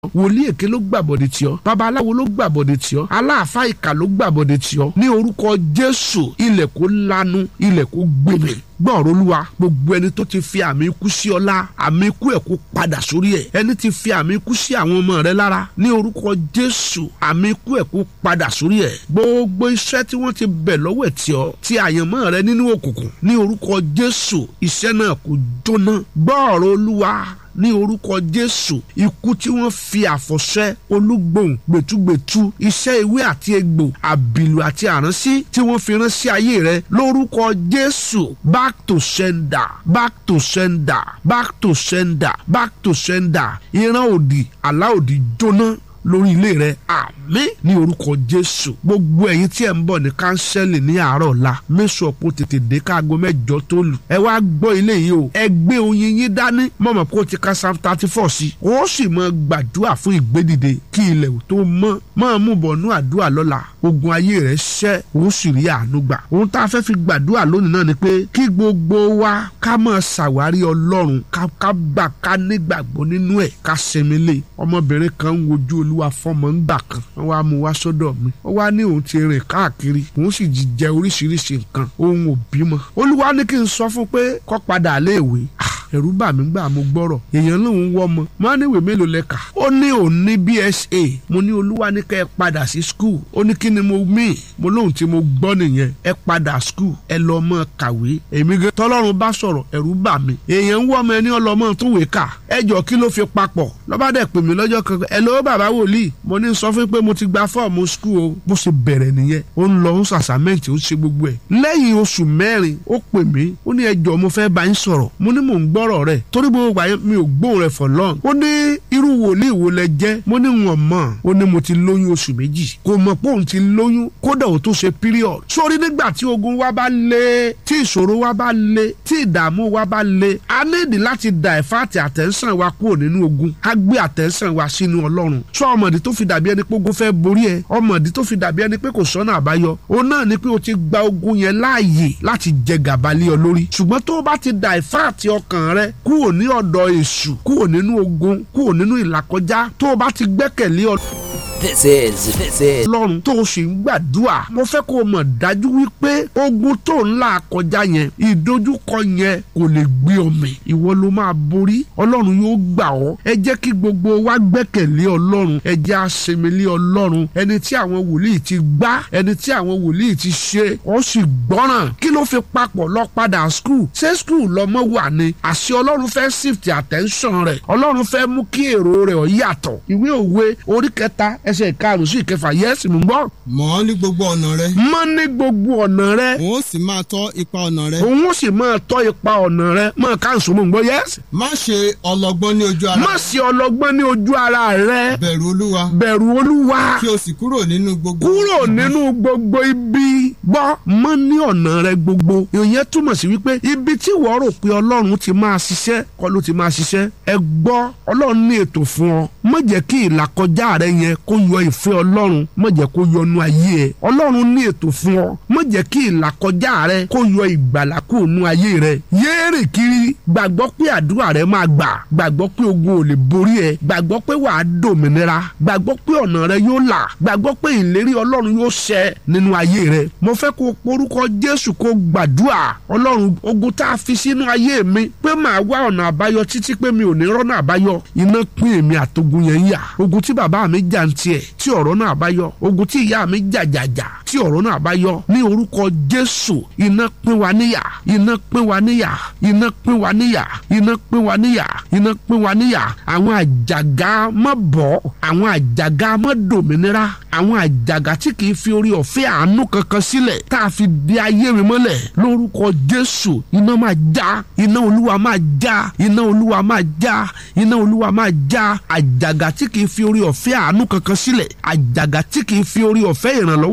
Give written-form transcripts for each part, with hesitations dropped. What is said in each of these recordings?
wòlíì èké ló gbàbọ̀dé tì ọ́, babaláwo ló gbàbọ̀dé tì ọ́, aláàfáà ìkà ló gbàbọ̀dé tì ọ́. Ní orúkọ Jésù, ilẹ̀ kó lanu, ilẹ̀ kó gbèmí. Gbọ́ọ̀rọ̀ Olúwa, gbogbo ẹni tó ti fi àmì ikú sí ọ lára, àmì ikú ẹ̀ kó padà sórí ẹ̀. Ẹni tí fi àmì ikú sí àwọn ọmọ rẹ lára, ní orúkọ Jésù, àmì ikú ẹ̀ kó padà sórí ẹ̀. Gbogbo iṣẹ́ tí wọ́n ti bẹ̀ lọ́wọ́ ẹ̀ tì ọ́, ti àyànmọ́ rẹ nínú òkùnkùn, ní orúkọ Jésù, iṣẹ́ náà kó jóná. Gbọ́ọ̀rọ̀ Olúwa, ní orúkọ Jésù, ikú tí wọ́n fi àfọ̀ṣẹ, olúgbòhùn, gbẹ̀túgbẹ̀tú, iṣẹ́ ewé àti egbò, àbìlù àti àránsí tí wọ́n fi rán sí ayé rẹ, lórúkọ Jésù, back to sender, back to sender, back to sender, back to sender. Ìran òdì, àlá òdì jóná lórí ilé rẹ, àmín, ní orúkọ Jésù. Gbogbo ẹ̀yin tí ẹ ń bọ̀ ní kánsẹ́lì ní àárọ̀ ọ̀la, mẹ́sàn-án tètè dé káago 8 tó lù. Ẹ wá gbọ́ ilé yìí o, ẹ gbé oyin yín dání, mọ̀mọ́ kó ti ka Psalm 34 sí. Ó sì mọ gbàdúrà fún ìgbédìde kí ilẹ̀ ò tó mọ́. Máa mú bọ̀nú àdúrà lọ́la, ogun ayé rẹ̀ ṣẹ́, ó sì rí àánú gbà. Ohun tá a fẹ́ fi gbàdúrà lónìí náà ni pé kí gbogbo wa ká máa ṣàwárí Ọlọ́run, ká gbà ká nígbàgbọ́ nínú ẹ̀, ká sinmi lé. Ọmọbìnrin kan ń wojú Olúwa fọmọ ń gbà kan, wọ́n wá mú wá sọ́dọ̀ mi. Ó wá ní òun ti rìn káàkiri, òun sì jẹ oríṣiríṣi nǹkan, òun ò bímọ. Olúwa ní kí n sọ fún pé kó padà léèwé. Ẹ̀rù bà mí gbà mo gbọ́rọ̀, èèyàn lòun wọ́ ọmọ, máa ní ìwé mélòó lẹ́ka. Ó ní òun ní BSA, mo ní Olúwa ní kẹ́ ẹ padà sí skul. Ó ní kí ni mo mí, mo lóhùn tí mo gbọ́ nìyẹn, ẹ padà skul, ẹ lọ mọ kàwé. Èmi gẹ́ tọ́lọ́run bá sọ̀rọ̀, ẹ̀rù bà mí. Èèyàn ń wọ́ ọmọ ẹni ọlọ́mọ tó wé kà, ẹjọ́ kí ló fi papọ̀. Lọ́ba dẹ̀ pè mí lọ́jọ́ kan, ẹ lọ́wọ́ bàbá wòlíì, mo ní sọ fún pé mo ti gba fọ́ọ̀mù skul o. Bó ṣe bẹ̀rẹ̀ nìyẹn, ó ń lọ ó ń sàṣàmẹ́ǹtì, ó ṣe gbogbo ẹ̀. Lẹ́yìn oṣù 4, ó pè mí, ó ní ẹjọ́ mo fẹ́ bá yín sọ̀rọ̀. Mo ní mò ń gbọ́rọ̀ rẹ̀, torí gbogbo àyè mi ò gbóhùn rẹ̀ for long. Ó ní irú wòlíì wo lẹ jẹ́? Mo ní wọn mọ̀. Ó ní mo ti lóyún oṣù 2. Kò mọ̀ pé òun ti lóyún, kódà ó tó ṣe period. Sórí nígbà tí ogun wa bá le, tí ìṣòro wa bá le, tí ìdààmú wa bá le, a nídìí láti divert attention wa kúrò nínú ogun, a gbé attention wa sínú Ọlọ́run. Sọ ọmọdé tó fi dàbí ẹni pé ogun fẹ́ borí ẹ, ọmọdé tó fi dàbí ẹni pé kò sọ́nà àbáyọ, òun náà ni pé o ti gba ogun yẹn láàyè láti jẹ gàba lé ọ lórí. Ṣùgbọ́n tó o bá ti divert ọkàn rẹ kúrò ní ọ̀dọ̀ èṣù, kúrò nínú ogun, kúrò nínú ìlàkọjá, tó o bá ti gbẹ́kẹ̀lé ọ. This is. Ọlọ́run tó o sì ń gbàdúrà, mo fẹ́ kó o mọ̀ dájú wípé ogun tó ń là kọjá yẹn, ìdojúkọ yẹn kò lè gbé ọ mì. Ìwọ ló máa borí, Ọlọ́run yóò gbà ọ́. Ẹ jẹ́ kí gbogbo wa gbẹ́kẹ̀lé Ọlọ́run, ẹ jẹ́ àṣemílé Ọlọ́run. Ẹni tí àwọn wòlíì ti gbá, ẹni tí àwọn wòlíì ti ṣe, ó sì gbọ́ràn. Kí ló fi papọ̀ lọ padà skul? Ṣé skul lọmọ wà ni? Àṣẹ Ọlọ́run fẹ́ shift attention rẹ̀. Ọlọ́run fẹ́ mú kí èrò rẹ̀ ó yàtọ̀. Ìwé Òwe orí 3 ẹsẹ̀ 5 sí 6, yẹ́sì mú gbọ́. Mọ̀ ní gbogbo ọ̀nà rẹ. Mọ̀ ní gbogbo ọ̀nà rẹ. Òun ó sì máa tọ́ ipa ọ̀nà rẹ. Òun ó sì máa tọ́ ipa ọ̀nà rẹ. Mọ̀ káàsùn mú gbọ́, yẹ́sì. Má ṣe ọlọ́gbọ́n ní ojú ara rẹ. Má ṣe ọlọ́gbọ́n ní ojú ara rẹ. Bẹ̀rù Olúwa. Bẹ̀rù Olúwa. Kí o sì kúrò nínú gbogbo. Kúrò nínú gbogbo ibi. Gbọ́, mọ̀ ní ọ̀nà rẹ gbogbo. Ìyẹn túmọ̀ sí wípé ibi tí wọ́n rò pé Ọlọ́run ti máa ṣiṣẹ́ kọ́ ló ti máa ṣiṣẹ́. Ẹ gbọ́, Ọlọ́run ní ètò fún ọ. Má jẹ́ kí ìlàkọjá rẹ yẹn kó yọ ìfẹ́ Ọlọ́run, má jẹ́ kó yọnu ayé ẹ. Ọlọ́run ní ètò fún ọ. Má jẹ́ kí ìlàkọjá rẹ kó yọ ìgbàlà kúrò nínú ayé rẹ. Yéèrè kiri, gbàgbọ́ pé àdúrà rẹ máa gbà, gbàgbọ́ pé ogun ò lè borí ẹ, gbàgbọ́ pé wàá dòmìnira, gbàgbọ́ pé ọ̀nà rẹ yóò là, gbàgbọ́ pé ìlérí Ọlọ́run yóò ṣẹ nínú ayé rẹ. Mo fẹ́ kó porúkọ Jésù kó gbàdúrà. Ọlọ́run, ogun tá a fi sínú ayé mi pé màá wá ọ̀nà àbáyọ títí pé mi ò ní rọ́nà àbáyọ, iná pín èmi àtogun yẹn yà. Ogun tí bàbá mi jà ń tiẹ̀ tí ọ̀rọ̀ náà àbáyọ, ogun tí ìyá mi jàjàjà tí ọ̀rọ̀ náà àbáyọ, ní orúkọ Jésù, iná pín wa níyà, iná pín wa níyà, iná pín wa níyà, iná pín wa níyà, iná pín wa níyà. Àwọn àjàgà má bọ́, àwọn àjàgà má dòmìnira, àwọn àjàgà tí kìí fi orí ọ̀fẹ́ àánú kankan sílẹ̀ tá a fi di ayé mi mọ́lẹ̀, lórúkọ Jésù, iná máa já, iná Olúwa máa já, iná Olúwa máa já, iná Olúwa máa já. Àjàgà tí kìí fi orí ọ̀fẹ́ àánú kankan sílẹ̀, àjàgà tí kìí fi orí ọ̀fẹ́ ìrànlọ́wọ́ kankan sílẹ̀.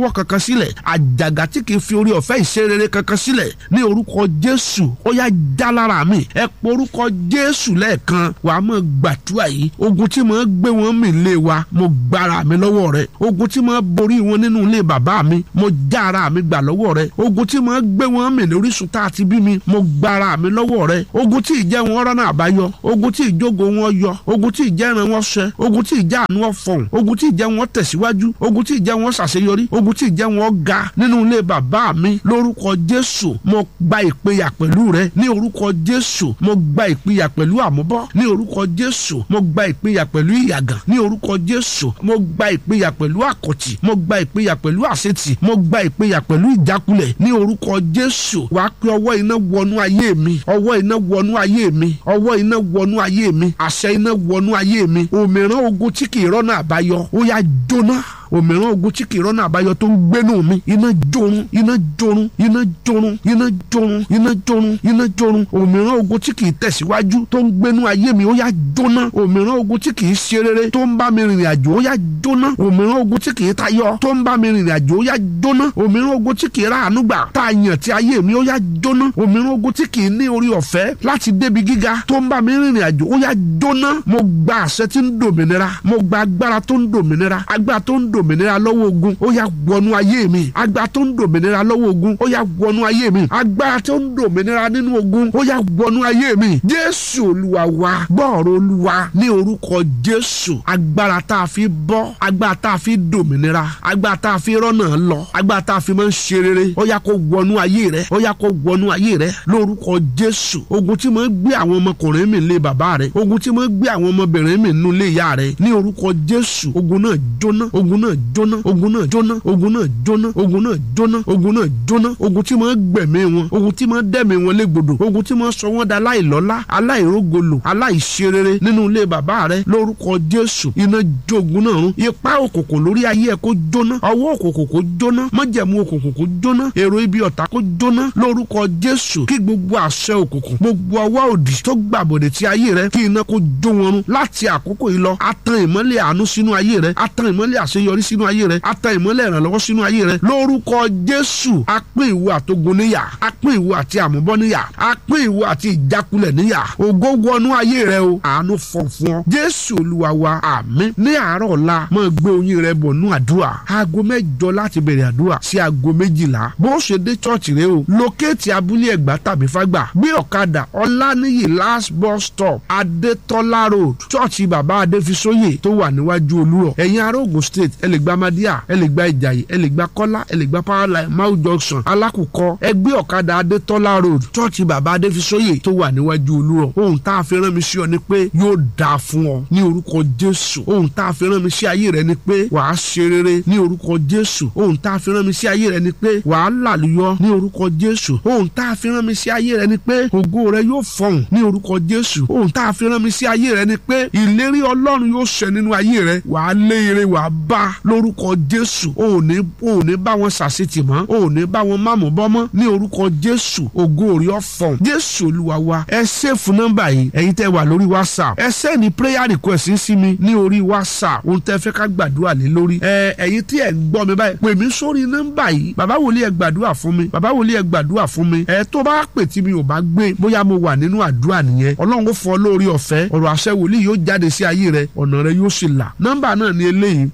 sílẹ̀ àjàgà tí kì í fi orí ọ̀fẹ́ ìṣerere kankan sílẹ̀ ní orúkọ Jésù ó yá já lára mi. ẹ pọ orúkọ Jésù lẹ́ẹ̀kan wàá mọ̀ gbàdúrà yìí. ogun tí mo gbé wọn mì lé wa mo gbára mi lọ́wọ́ rẹ̀. ogun tí mo borí wọn nínú ilé bàbá mi mo já ara mi gbà lọ́wọ́ rẹ̀. ogun tí mo gbé wọn mì lórísun tá a ti bí mi mo gbára mi lọ́wọ́ rẹ̀. ogun tí ìjẹ́ wọn rọ́nà àbáyọ ogun tí ìjógo wọn yọ ogun tí ìjẹ́ ìran wọn ṣẹ ogun tí ìjẹ́ àánú wọn fọ̀hún ogun tí ìjẹ́ wọn tẹ̀síwájú ogun tí ìjẹ́ wọn ṣàṣeyọrí ogun tí ìjẹ́ wọn ga nínú ilé bàbá mi lórúkọ Jésù mo gba ìpínyà pẹ̀lú rẹ ní orúkọ Jésù mo gba ìpínyà pẹ̀lú àmúbọ́ ní orúkọ Jésù mo gba ìpínyà pẹ̀lú ìyàgàn ní orúkọ Jésù mo gba ìpínyà pẹ̀lú àkọ̀tì mo gba ìpínyà pẹ̀lú àṣetì mo gba ìpínyà pẹ̀lú ìjákulẹ̀ ní orúkọ Jésù wàá pé ọwọ́ iná wọnú ayé mi ọwọ́ iná wọnú ayé mi ọwọ́ iná wọnú ayé mi àṣẹ iná wọnú ayé mi òmìrán ogun tí kì í rọ́nà àbáyọ ó yá jóná òmìrán ogun tí kì í rọ́nà àbáyọ tó ń gbénú mi iná jorun iná jorun iná jorun iná jorun iná jorun iná jorun òmìrán ogun tí kì í tẹ̀síwájú tó ń gbénú ayé mi ó yá jóná òmìrán ogun tí kì í ṣe rere tó ń bá mi rìnrìn àjò ó yá jóná òmìrán ogun tí kì í tayọ tó ń bá mi rìnrìn àjò ó yá jóná òmìrán ogun tí kì í ráàánú gbà tá a yàn tí ayé mi ó yá jóná òmìrán ogun tí kì í ní orí ọ̀fẹ́ láti débi gíga tó ń bá mi rìnrìn àjò ó yá jóná mo gba àṣẹ tí ń dòmìnira mo gba agbára tó ń dòmìnira agbára tó ń dòmìnira lọ́wọ́ ogun ó yá wọnú ayé mi agbára tó ń dòmìnira lọ́wọ́ ogun ó yá wọnú ayé mi agbára tó ń dòmìnira nínú ogun ó yá wọnú ayé mi Jésù Olúwa wa gbọ́ọ̀rọ̀ Olúwa ní orúkọ Jésù agbára tá a fi bọ́ agbára tá a fi dòmìnira agbára tá a fi rọ́nà lọ agbára tá a fi máa ń ṣe rere ó yá kó wọnú ayé rẹ ó yá kó wọnú ayé rẹ lórúkọ Jésù ogun tí mo gbé àwọn ọmọkùnrin mi lé bàbá rẹ ogun tí mo gbé àwọn ọmọbìnrin mi nú lé ìyá rẹ ní orúkọ Jésù ogun náà jóná ogun náà jóná ogun náà jóná ogun náà jóná ogun náà jóná ogun náà jóná ogun tí mo gbẹ̀mí wọn ogun tí mo dẹ̀mí wọn légbodò ogun tí mo sọ wọn da aláìlọ́lá aláìrógolo aláìṣerere nínú ilé bàbá rẹ lórúkọ Jésù iná jogun náà run ipá òkùnkùn lórí ayé ẹ kó jóná ọwọ́ òkùnkùn kó jóná májẹ̀mú òkùnkùn kó jóná èrò ibi ọ̀tá kó jóná lórúkọ Jésù kí gbogbo àṣẹ òkùnkùn gbogbo ọwọ́ òdì tó gbàbọ̀dẹ̀ tí ayé rẹ kí iná kó jó wọn run láti àkókò yìí lọ atan ìmọ́lẹ̀ àánú sínú ayé rẹ atan ìmọ́lẹ̀ àṣeyọrí sínú ayé rẹ atan ìmọ́lẹ̀ ìrànlọ́wọ́ sínú ayé rẹ lórúkọ Jésù a pín ìwọ àtogun níyà a pín ìwọ àti àmúbọ́ níyà a pín ìwọ àti ìjákulẹ̀ níyà ògo wọnú ayé rẹ o àánú fọ̀fún ọ Jésù Olúwa wa àmín ní àárọ̀ ọ̀la máa gbé oyin rẹ bọ̀ nú àdúrà aago 8 láti bẹ̀rẹ̀ àdúrà sí aago 12 bó ṣe dé chọ́ọ̀chì rẹ o lókèétì abúlé Ẹ̀gbá tàbí Fágbà gbé ọ̀kadà Ọláníyì last bus stop Adétọ́lá road chọ́ọ̀chì bàbá Adéfisóyè tó wà níwájú Olúrọ̀ ẹ̀yin ará Ògùn state ẹ lè gba Madia ẹ lè gba Ìjàyè ẹ lè gba Kọ́lá ẹ lè gba Powerline Mau junction Alákùkọ ẹ gbé ọ̀kadà Adétọ́lá road chọ́ọ̀chì bàbá Adéfisóyè tó wà níwájú Olúrọ̀ ohun tá a fi rán mi sí ọ ni pé yóò dáa fún ọ ní orúkọ Jésù ohun tá a fi rán mi sí ayé rẹ ni pé wàá ṣe rere ní orúkọ Jésù ohun tá a fi rán mi sí ayé rẹ ni pé wàá làlùyọ ní orúkọ Jésù ohun tá a fi rán mi sí ayé rẹ ni pé ògo rẹ yóò fọhùn ní orúkọ Jésù ohun tá a fi rán mi sí ayé rẹ ni pé ìlérí Ọlọ́run yóò ṣẹ nínú ayé rẹ wàá lé ire wàá bá lórúkọ Jésù ò ní bá wọn ṣàṣetì mọ́ ò ní bá wọn máàmù bọ́ mọ́ ní orúkọ Jésù ògo rẹ ó fọhùn Jésù Olúwa wa ẹ ṣèfù nọ́mbà yìí ẹ̀yin tẹ́ wà lórí WhatsApp ẹ sẹ́ni prayer request sí mi ní orí WhatsApp ohun tẹ́ fẹ́ ká gbàdúrà lé lórí ẹ̀yin tí ẹ gbọ́ mi báyìí pè mí sórí nọ́mbà yìí bàbá wòlíì ẹ gbàdúrà fún mi bàbá wòlíì ẹ gbàdúrà fún mi tó bá pè tí mi ò bá gbé bóyá mo wà nínú àdúrà nìyẹn Ọlọ́run kò fọ lórí ọ̀fẹ́ ọ̀rọ̀ àṣẹ wòlíì yóò jáde sí ayé rẹ ọ̀nà rẹ yóò sì là nọ́mbà náà ni eléyìí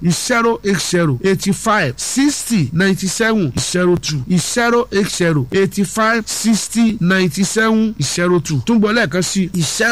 08085609702 08085609702 túnbọ̀ lẹ́ẹ̀kan sí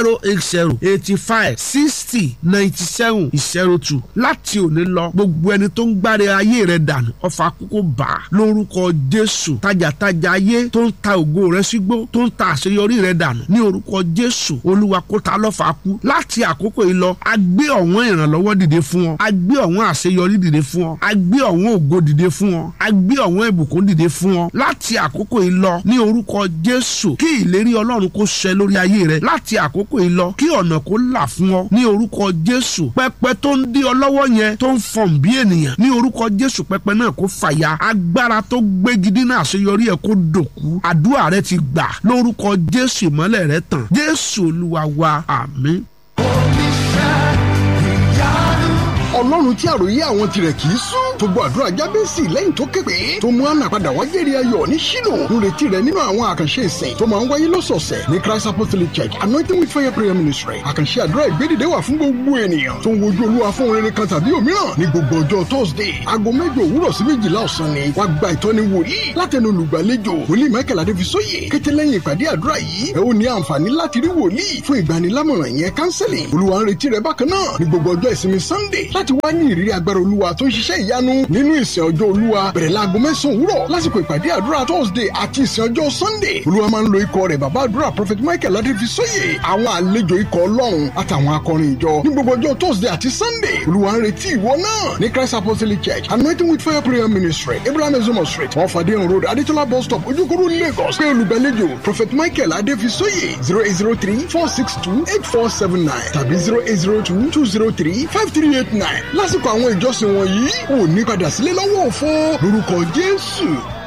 08085609702 láti òní lọ gbogbo ẹni tó ń gbáre ayé rẹ dànù ọfà kúkú bá lórúkọ Jésù tajàtajà ayé tó ń ta ògo rẹ sígbó tó ń ta àṣeyọrí rẹ dànù ní orúkọ Jésù Olúwa kó ta lọ́fà kú láti àkókò yìí lọ a gbé ọ̀wọ́n ìrànlọ́wọ́ dìde fún ọ a gbé ọ̀wọ́n àṣeyọrí dìde fún ọ a gbé ọ̀wọ́n ògo dìde fún ọ a gbé ọ̀wọ́n ìbùkún dìde fún ọ láti àkókò yìí lọ ní orúkọ Jésù kí ìlérí Ọlọ́run kó ṣẹ lórí ayé rẹ láti àkókò yìí lọ kí ọ̀nà kó là fún ọ ní orúkọ Jésù pẹpẹ tó ń dí ọ lọ́wọ́ yẹn tó ń fọ̀n bí ènìyàn ní orúkọ Jésù pẹpẹ náà kó fàya agbára tó gbégi dínà àṣeyọrí ẹ kó dòkú àdúrà rẹ ti gbà lórúkọ Jésù ìmọ́lẹ̀ rẹ tàn Jésù Olúwa wa àmín. ọlọ́run tí àròyé àwọn tirẹ̀ kì í sún tó gbọ́ àdúrà jábẹ́sì lẹ́yìn tó képe tó mú àná padà wá jẹ́rìí ayọ̀ ní Ṣílò ń retí rẹ̀ nínú àwọn àkànṣe ìsìn tó máa ń wáyé lọ́sọ̀ọ̀sẹ̀ ní Christ Apostolic Church Anointing with Fire Prayer Ministry. àkànṣe àdúrà ìgbédìde wà fún gbogbo ènìyàn tó ń wojú olúwa fún rere kan tàbí òmíràn ní gbogbo ọjọ́ Thursday aago 8 òwúrọ̀ sí 12 ọ̀sán ni wàá gba ìtọ́ni wòlíì látẹnu olùgbàlejò wòlíì Michael Adéfisóyè. kété lẹ́yìn ìpàdé àdúrà yìí ẹ ó ní àǹfààní láti rí wòlíì fún ìgbanilámọ̀ràn yẹn counseling. olúwa ń retí rẹ bákan náà ní gbogbo ọjọ́ ìsinmi Sunday láti wá ní ìrírí agbára olúwa tó ń ṣiṣẹ́ ìyanu nínú ìsìn ọjọ́ olúwa bẹ̀rẹ̀ láago 9 òwúrọ̀ lásìkò ìpàdé àdúrà Thursday àti ìsìn ọjọ́ Sunday. olúwa máa ń lo ikọ̀ rẹ̀ bàbá àdúrà Prophet Michael Adéfisóyè àwọn àlejò ikọ̀ ọlọ́run àtàwọn akọrin ìjọ ní gbogbo ọjọ́ Thursday àti Sunday. olúwa ń retí ìwọ náà ní Christ Apostolic Church Anointing with Fire Prayer Ministry Abraham Ezomo Street Ọ̀fàdéhùn Road Adétọ́lá bus stop Ojúkòrò Lagos. pé olùgbàlejò Prophet Michael Adéfisóyè 0803-462-8479 tàbí 0802-203-5389. lásìkò àwọn ìjọsìn wọ̀nyí ò ní padà sílé lọ́wọ́ òfo lórúkọ Jésù.